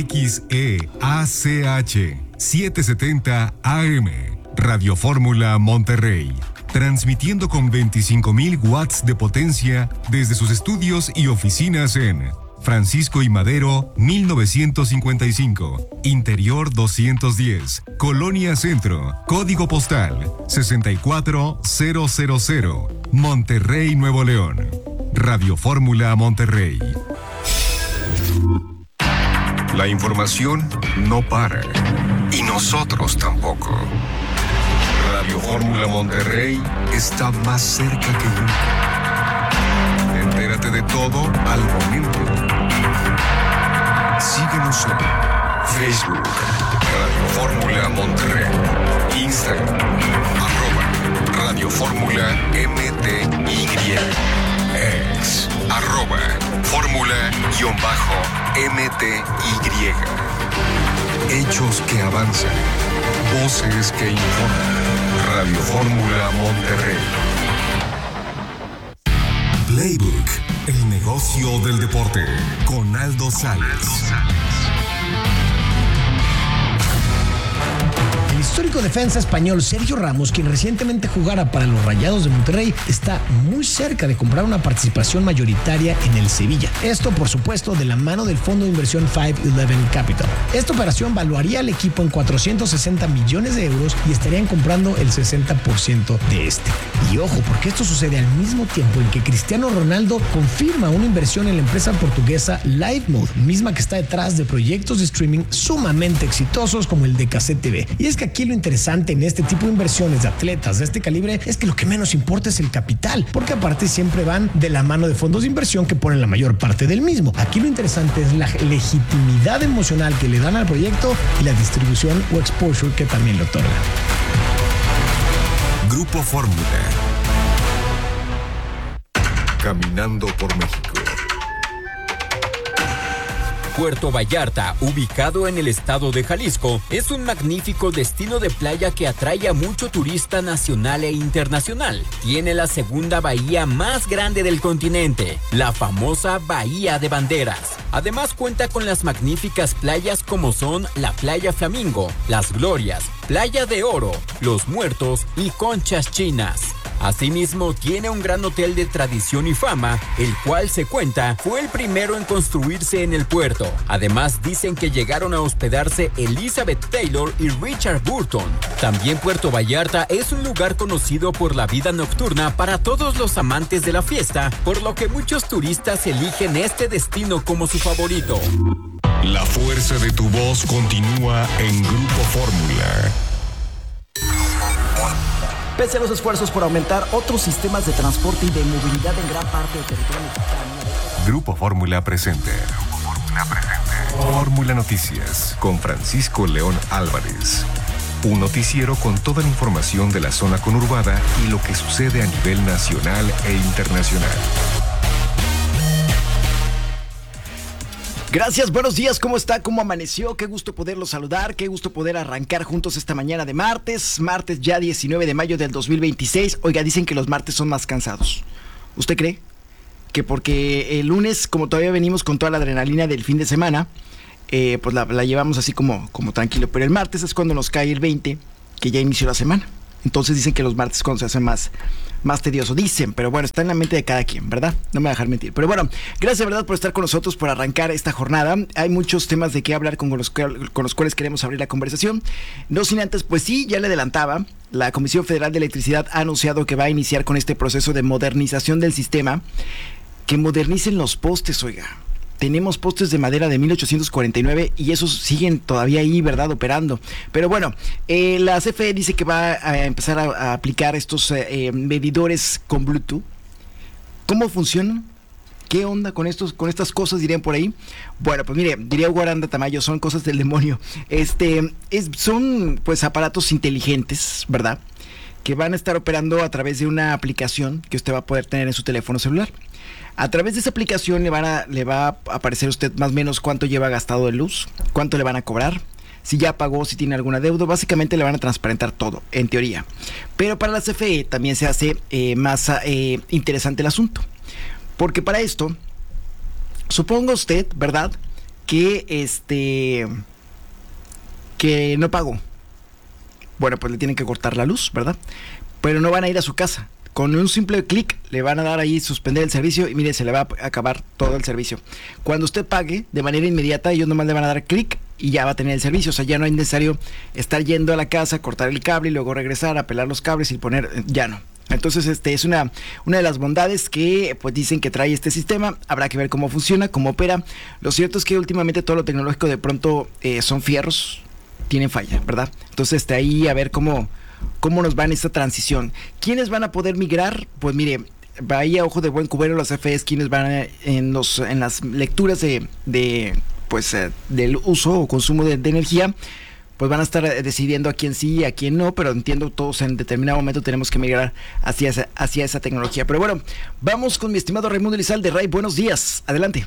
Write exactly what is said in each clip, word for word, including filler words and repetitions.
X E A C H setecientos setenta A M, Radio Fórmula Monterrey, transmitiendo con veinticinco mil watts de potencia desde sus estudios y oficinas en Francisco y Madero, mil novecientos cincuenta y cinco, Interior doscientos diez, Colonia Centro, Código Postal sesenta y cuatro mil, Monterrey, Nuevo León. Radio Fórmula Monterrey. La información no para, y nosotros tampoco. Radio Fórmula Monterrey está más cerca que nunca. Entérate de todo al momento. Síguenos en Facebook, Radio Fórmula Monterrey, Instagram, arroba Radio Fórmula M T Y, ex, arroba Fórmula-M T Y. Hechos que avanzan, voces que informan. Radio Fórmula Monterrey. Playbook, el negocio del deporte, con Aldo Sales. El histórico defensa español Sergio Ramos, quien recientemente jugara para los Rayados de Monterrey, está muy cerca de comprar una participación mayoritaria en el Sevilla. Esto, por supuesto, de la mano del fondo de inversión cinco once Capital. Esta operación valuaría al equipo en cuatrocientos sesenta millones de euros y estarían comprando el sesenta por ciento de este. Y ojo, porque esto sucede al mismo tiempo en que Cristiano Ronaldo confirma una inversión en la empresa portuguesa LiveMode, misma que está detrás de proyectos de streaming sumamente exitosos como el de Cassette T V. Y es que aquí lo interesante en este tipo de inversiones de atletas de este calibre es que lo que menos importa es el capital, porque aparte siempre van de la mano de fondos de inversión que ponen la mayor parte del mismo. Aquí lo interesante es la legitimidad emocional que le dan al proyecto y la distribución o exposure que también le otorgan. Grupo Fórmula. Caminando por México. Puerto Vallarta, ubicado en el estado de Jalisco, es un magnífico destino de playa que atrae a mucho turista nacional e internacional. Tiene la segunda bahía más grande del continente, la famosa Bahía de Banderas. Además cuenta con las magníficas playas como son la Playa Flamingo, Las Glorias, Playa de Oro, Los Muertos y Conchas Chinas. Asimismo, tiene un gran hotel de tradición y fama, el cual se cuenta fue el primero en construirse en el puerto. Además, dicen que llegaron a hospedarse Elizabeth Taylor y Richard Burton. También Puerto Vallarta es un lugar conocido por la vida nocturna para todos los amantes de la fiesta, por lo que muchos turistas eligen este destino como su favorito. La fuerza de tu voz continúa en Grupo Fórmula. Pese a los esfuerzos por aumentar otros sistemas de transporte y de movilidad en gran parte del territorio mexicano. Grupo Fórmula presente. Grupo Fórmula presente. Fórmula Noticias con Francisco León Álvarez. Un noticiero con toda la información de la zona conurbada y lo que sucede a nivel nacional e internacional. Gracias, buenos días, ¿cómo está? ¿Cómo amaneció? Qué gusto poderlo saludar, qué gusto poder arrancar juntos esta mañana de martes, martes ya diecinueve de mayo del dos mil veintiséis. Oiga, dicen que los martes son más cansados. ¿Usted cree? Que porque el lunes, como todavía venimos con toda la adrenalina del fin de semana, eh, pues la, la llevamos así como, como tranquilo, pero el martes es cuando nos cae el veinte, que ya inició la semana. Entonces dicen que los martes es cuando se hace más, más tedioso, dicen, pero bueno, está en la mente de cada quien, ¿verdad? No me voy a dejar mentir. Pero bueno, gracias de verdad por estar con nosotros, por arrancar esta jornada. Hay muchos temas de qué hablar con los, con los cuales queremos abrir la conversación. No sin antes, pues sí, ya le adelantaba, la Comisión Federal de Electricidad ha anunciado que va a iniciar con este proceso de modernización del sistema, que modernicen los postes, oiga. Tenemos postes de madera de mil ochocientos cuarenta y nueve y esos siguen todavía ahí, ¿verdad? Operando. Pero bueno, eh, la C F E dice que va a empezar a, a aplicar estos eh, medidores con Bluetooth. ¿Cómo funcionan? ¿Qué onda con estos, con estas cosas, dirían por ahí? Bueno, pues mire, diría Hugo Aranda Tamayo, son cosas del demonio. Este, es, son pues aparatos inteligentes, ¿verdad? Que van a estar operando a través de una aplicación que usted va a poder tener en su teléfono celular. A través de esa aplicación le, van a, le va a aparecer a usted más o menos cuánto lleva gastado de luz, cuánto le van a cobrar, si ya pagó, si tiene alguna deuda. Básicamente le van a transparentar todo, en teoría. Pero para la C F E también se hace eh, más eh, interesante el asunto. Porque para esto, suponga usted, ¿verdad?, que este que no pagó. Bueno, pues le tienen que cortar la luz, ¿verdad? Pero no van a ir a su casa. Con un simple clic le van a dar ahí suspender el servicio y mire, se le va a acabar todo el servicio. Cuando usted pague de manera inmediata, ellos nomás le van a dar clic y ya va a tener el servicio. O sea, ya no es necesario estar yendo a la casa, cortar el cable y luego regresar, apelar los cables y poner, ya no. Entonces, este es una, una de las bondades que pues dicen que trae este sistema. Habrá que ver cómo funciona, cómo opera. Lo cierto es que últimamente todo lo tecnológico de pronto eh, son fierros, tienen falla, ¿verdad? Entonces, de ahí a ver cómo... ¿Cómo nos va en esta transición? ¿Quiénes van a poder migrar? Pues mire, ahí a ojo de buen cubero las F Es, quienes van a, en los en las lecturas de, de pues eh, del uso o consumo de, de energía, pues van a estar decidiendo a quién sí y a quién no, pero entiendo todos en determinado momento tenemos que migrar hacia esa, hacia esa tecnología. Pero bueno, vamos con mi estimado Raimundo Elizalde. Ray, buenos días, adelante.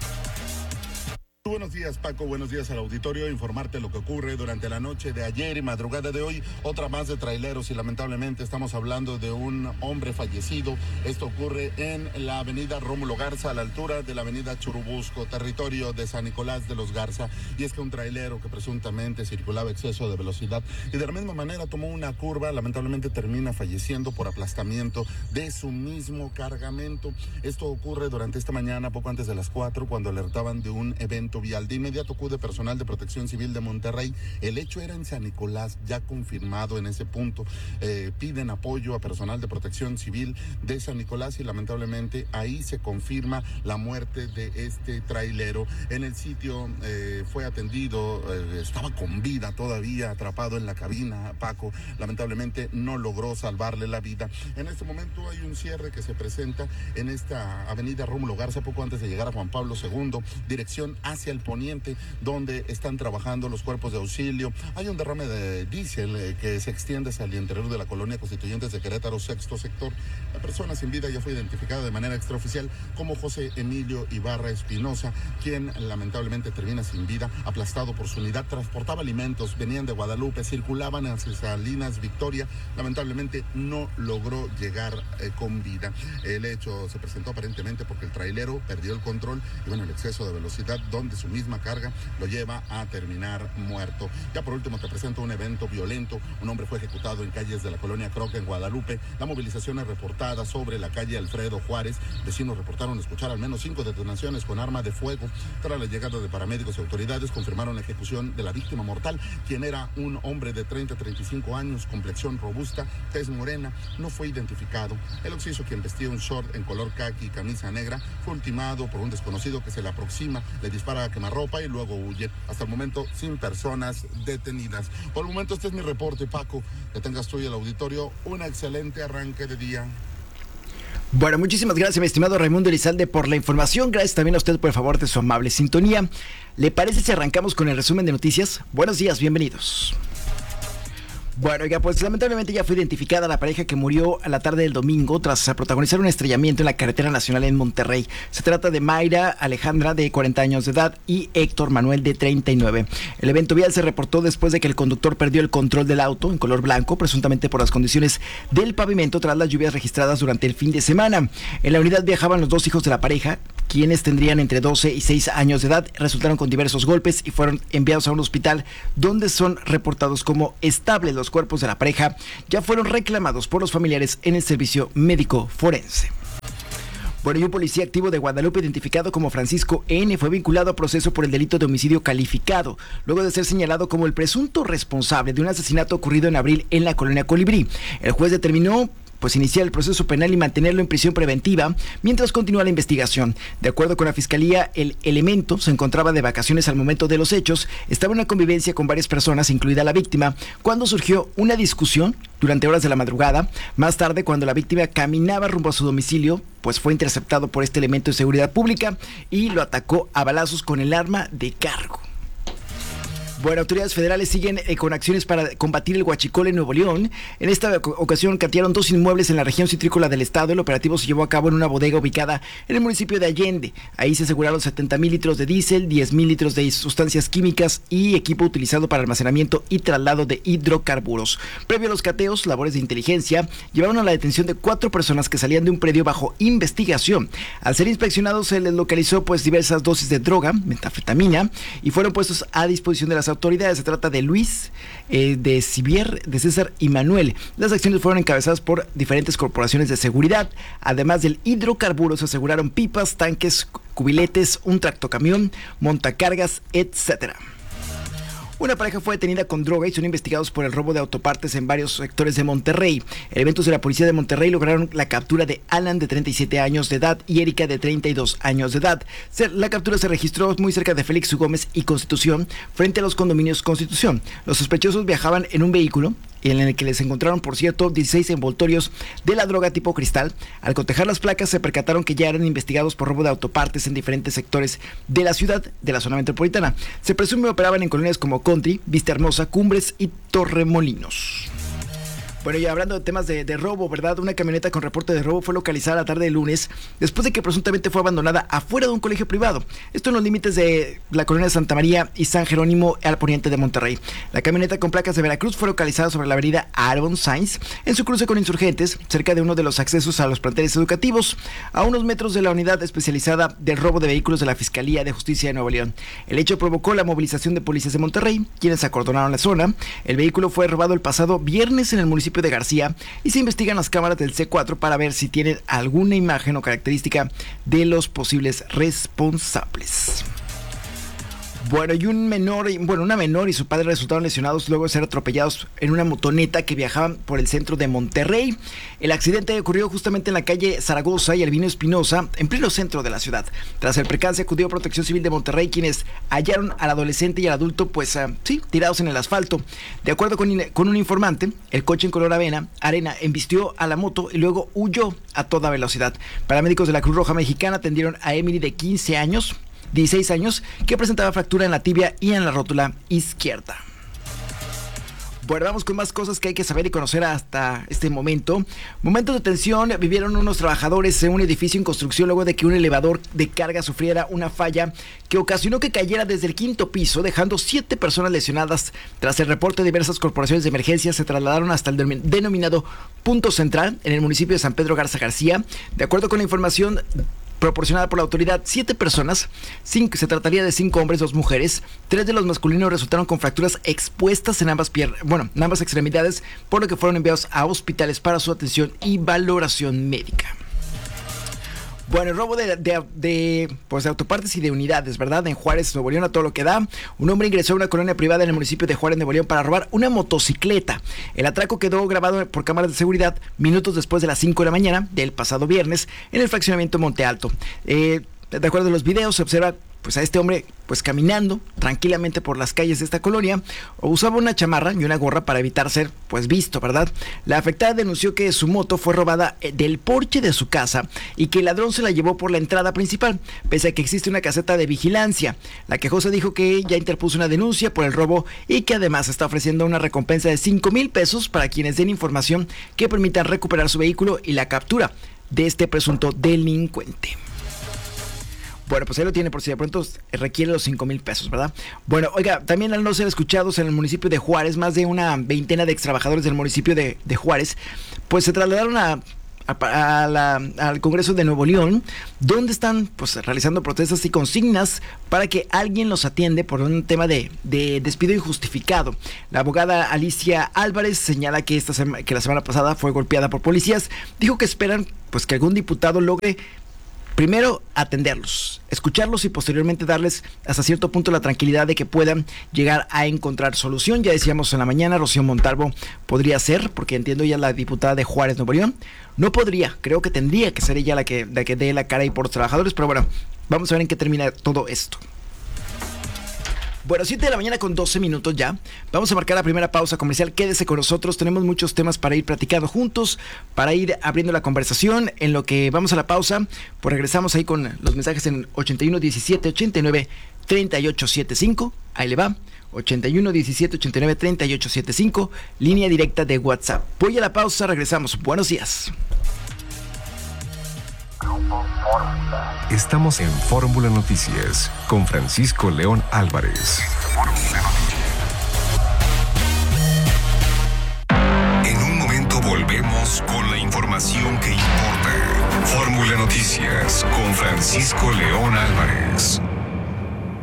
Buenos días, Paco, buenos días al auditorio. Informarte lo que ocurre durante la noche de ayer y madrugada de hoy. Otra más de traileros y lamentablemente estamos hablando de un hombre fallecido. Esto ocurre en la avenida Rómulo Garza, a la altura de la avenida Churubusco, territorio de San Nicolás de los Garza. Y es que un trailero que presuntamente circulaba a exceso de velocidad y de la misma manera tomó una curva, lamentablemente termina falleciendo por aplastamiento de su mismo cargamento. Esto ocurre durante esta mañana, poco antes de las cuatro, cuando alertaban de un evento vial. De inmediato acude personal de Protección Civil de Monterrey. El hecho era en San Nicolás, ya confirmado en ese punto. Eh, piden apoyo a personal de Protección Civil de San Nicolás y lamentablemente ahí se confirma la muerte de este trailero. En el sitio eh, fue atendido, eh, estaba con vida todavía, atrapado en la cabina, Paco. Lamentablemente no logró salvarle la vida. En este momento hay un cierre que se presenta en esta avenida Rómulo Garza, poco antes de llegar a Juan Pablo segundo, dirección hacia el poniente, donde están trabajando los cuerpos de auxilio. Hay un derrame de diésel eh, que se extiende hacia el interior de la colonia Constituyentes de Querétaro, sexto sector. La persona sin vida ya fue identificada de manera extraoficial como José Emilio Ibarra Espinosa, quien lamentablemente termina sin vida, aplastado por su unidad. Transportaba alimentos, venían de Guadalupe, circulaban hacia Salinas Victoria. Lamentablemente no logró llegar eh, con vida. El hecho se presentó aparentemente porque el trailero perdió el control y bueno, el exceso de velocidad, donde su misma carga lo lleva a terminar muerto. Ya por último te presento un evento violento. Un hombre fue ejecutado en calles de la colonia Croca en Guadalupe. La movilización es reportada sobre la calle Alfredo Juárez. Vecinos reportaron escuchar al menos cinco detonaciones con arma de fuego. Tras la llegada de paramédicos y autoridades confirmaron la ejecución de la víctima mortal, quien era un hombre de treinta a treinta y cinco años, complexión robusta, tez morena, no fue identificado. El occiso, quien vestía un short en color caqui y camisa negra, fue ultimado por un desconocido que se le aproxima, le dispara a quemarropa y luego huye. Hasta el momento sin personas detenidas. Por el momento este es mi reporte, Paco. Que tengas tú y el auditorio un excelente arranque de día. Bueno, muchísimas gracias, mi estimado Raimundo Elizalde, por la información. Gracias también a usted por el favor de su amable sintonía. ¿Le parece si arrancamos con el resumen de noticias? Buenos días, bienvenidos. Bueno, oiga, pues lamentablemente ya fue identificada la pareja que murió a la tarde del domingo tras protagonizar un estrellamiento en la carretera nacional en Monterrey. Se trata de Mayra Alejandra, de cuarenta años de edad, y Héctor Manuel, de treinta y nueve. El evento vial se reportó después de que el conductor perdió el control del auto en color blanco, presuntamente por las condiciones del pavimento tras las lluvias registradas durante el fin de semana. En la unidad viajaban los dos hijos de la pareja, quienes tendrían entre doce y seis años de edad, resultaron con diversos golpes y fueron enviados a un hospital donde son reportados como estables. Los cuerpos de la pareja ya fueron reclamados por los familiares en el servicio médico forense. Bueno, y un policía activo de Guadalupe, identificado como Francisco N., fue vinculado a proceso por el delito de homicidio calificado, luego de ser señalado como el presunto responsable de un asesinato ocurrido en abril en la colonia Colibrí. El juez determinó pues iniciar el proceso penal y mantenerlo en prisión preventiva mientras continúa la investigación. De acuerdo con la fiscalía, el elemento se encontraba de vacaciones al momento de los hechos, estaba en una convivencia con varias personas, incluida la víctima, cuando surgió una discusión durante horas de la madrugada. Más tarde, cuando la víctima caminaba rumbo a su domicilio, pues fue interceptado por este elemento de seguridad pública y lo atacó a balazos con el arma de cargo. Bueno, autoridades federales siguen eh, con acciones para combatir el huachicol en Nuevo León. En esta ocasión catearon dos inmuebles en la región citrícola del estado. El operativo se llevó a cabo en una bodega ubicada en el municipio de Allende. Ahí se aseguraron setenta mil litros de diésel, diez mil litros de sustancias químicas y equipo utilizado para almacenamiento y traslado de hidrocarburos. Previo a los cateos, labores de inteligencia llevaron a la detención de cuatro personas que salían de un predio bajo investigación. Al ser inspeccionados se les localizó pues diversas dosis de droga, metanfetamina, y fueron puestos a disposición de las autoridades. Se trata de Luis, eh, de Sivier, de César y Manuel. Las acciones fueron encabezadas por diferentes corporaciones de seguridad. Además del hidrocarburo, se aseguraron pipas, tanques, cubiletes, un tractocamión, montacargas, etcétera. Una pareja fue detenida con droga y son investigados por el robo de autopartes en varios sectores de Monterrey. Elementos de la policía de Monterrey lograron la captura de Alan, de treinta y siete años de edad, y Erika, de treinta y dos años de edad. La captura se registró muy cerca de Félix U. Gómez y Constitución, frente a los condominios Constitución. Los sospechosos viajaban en un vehículo en el que les encontraron, por cierto, dieciséis envoltorios de la droga tipo cristal. Al cotejar las placas se percataron que ya eran investigados por robo de autopartes en diferentes sectores de la ciudad, de la zona metropolitana. Se presume operaban en colonias como Country, Vista Hermosa, Cumbres y Torremolinos. Bueno, y hablando de temas de, de robo, ¿verdad? Una camioneta con reporte de robo fue localizada la tarde del lunes después de que presuntamente fue abandonada afuera de un colegio privado. Esto en los límites de la colonia Santa María y San Jerónimo, al poniente de Monterrey. La camioneta con placas de Veracruz fue localizada sobre la avenida Aaron Sainz, en su cruce con Insurgentes, cerca de uno de los accesos a los planteles educativos, a unos metros de la unidad especializada del robo de vehículos de la Fiscalía de Justicia de Nuevo León. El hecho provocó la movilización de policías de Monterrey, quienes acordonaron la zona. El vehículo fue robado el pasado viernes en el municipio de García y se investigan las cámaras del C cuatro para ver si tienen alguna imagen o característica de los posibles responsables. Bueno, y un menor, bueno, una menor y su padre resultaron lesionados luego de ser atropellados en una motoneta que viajaban por el centro de Monterrey. El accidente ocurrió justamente en la calle Zaragoza y Albino Espinosa, en pleno centro de la ciudad. Tras el percance acudió Protección Civil de Monterrey, quienes hallaron al adolescente y al adulto, pues uh, sí, tirados en el asfalto. De acuerdo con, con un informante, el coche en color avena, arena embistió a la moto y luego huyó a toda velocidad. Paramédicos de la Cruz Roja Mexicana atendieron a Emily, de quince años, dieciséis años, que presentaba fractura en la tibia y en la rótula izquierda. Bueno, vamos con más cosas que hay que saber y conocer hasta este momento. Momentos de tensión vivieron unos trabajadores en un edificio en construcción luego de que un elevador de carga sufriera una falla que ocasionó que cayera desde el quinto piso, dejando siete personas lesionadas. Tras el reporte, diversas corporaciones de emergencia se trasladaron hasta el denominado punto central en el municipio de San Pedro Garza García. De acuerdo con la información proporcionada por la autoridad, siete personas, cinco, se trataría de cinco hombres, dos mujeres. Tres de los masculinos resultaron con fracturas expuestas en ambas piernas, bueno, en ambas extremidades, por lo que fueron enviados a hospitales para su atención y valoración médica. Bueno, el robo de, de, de, pues de autopartes y de unidades, ¿verdad? En Juárez, Nuevo León, a todo lo que da. Un hombre ingresó a una colonia privada en el municipio de Juárez, Nuevo León, para robar una motocicleta. El atraco quedó grabado por cámaras de seguridad minutos después de las cinco de la mañana del pasado viernes en el fraccionamiento Monte Alto. Eh, de acuerdo a los videos, se observa pues a este hombre pues caminando tranquilamente por las calles de esta colonia. Usaba una chamarra y una gorra para evitar ser pues visto, ¿verdad? La afectada denunció que su moto fue robada del porche de su casa y que el ladrón se la llevó por la entrada principal, pese a que existe una caseta de vigilancia. La quejosa dijo que ya interpuso una denuncia por el robo y que además está ofreciendo una recompensa de cinco mil pesos para quienes den información que permitan recuperar su vehículo y la captura de este presunto delincuente. Bueno, pues ahí lo tiene por si de pronto requiere los cinco mil pesos, ¿verdad? Bueno, oiga, también al no ser escuchados en el municipio de Juárez, más de una veintena de extrabajadores del municipio de, de Juárez, pues se trasladaron a, a, a la, al Congreso de Nuevo León, donde están pues realizando protestas y consignas para que alguien los atiende por un tema de, de despido injustificado. La abogada Alicia Álvarez señala que, esta sema, que la semana pasada fue golpeada por policías. Dijo que esperan pues que algún diputado logre primero atenderlos, escucharlos y posteriormente darles hasta cierto punto la tranquilidad de que puedan llegar a encontrar solución. Ya decíamos en la mañana, Rocío Montalvo podría ser, porque entiendo ya la diputada de Juárez, Nuevo León, no podría, creo que tendría que ser ella la que, la que dé la cara ahí por los trabajadores, pero bueno, vamos a ver en qué termina todo esto. Bueno, siete de la mañana con doce minutos ya. Vamos a marcar la primera pausa comercial. Quédese con nosotros. Tenemos muchos temas para ir platicando juntos, para ir abriendo la conversación. En lo que vamos a la pausa, pues regresamos ahí con los mensajes en ochenta y uno diecisiete ochenta y nueve treinta y ocho setenta y cinco. Ahí le va. ochenta y uno, diecisiete, ochenta y nueve, treinta y ocho setenta y cinco, línea directa de WhatsApp. Voy a la pausa, regresamos. Buenos días. Estamos en Fórmula Noticias con Francisco León Álvarez. En un momento volvemos con la información que importa. Fórmula Noticias con Francisco León Álvarez.